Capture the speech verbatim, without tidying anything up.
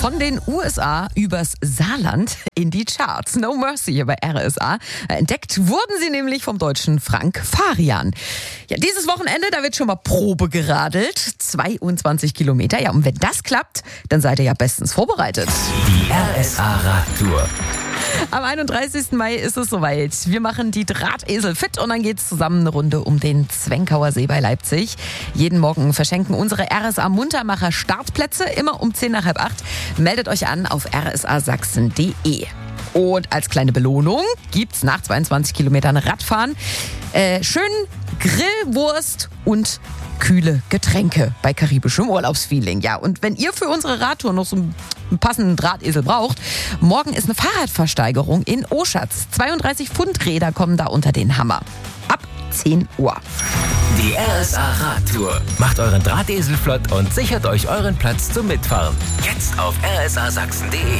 Von den U S A übers Saarland in die Charts. No Mercy hier bei R S A. Entdeckt wurden sie nämlich vom deutschen Frank Farian. Ja, dieses Wochenende, da wird schon mal Probe geradelt. zweiundzwanzig Kilometer. Ja, und wenn das klappt, dann seid ihr ja bestens vorbereitet. Die R S A-Radtour. Am einunddreißigsten Mai ist es soweit. Wir machen die Drahtesel fit und dann geht's zusammen eine Runde um den Zwenkauer See bei Leipzig. Jeden Morgen verschenken unsere R S A-Muntermacher Startplätze, immer um zehn nach halb acht. Meldet euch an auf r s a sachsen punkt de. Und als kleine Belohnung gibt's nach zweiundzwanzig Kilometern Radfahren äh, schön Grillwurst und kühle Getränke bei karibischem Urlaubsfeeling. Ja, und wenn ihr für unsere Radtour noch so einen passenden Drahtesel braucht, morgen ist eine Fahrradversteigerung in Oschatz. zweiunddreißig Pfund Räder kommen da unter den Hammer. Ab zehn Uhr. Die R S A-Radtour. Macht euren Drahtesel flott und sichert euch euren Platz zum Mitfahren. Jetzt auf r s a sachsen punkt de.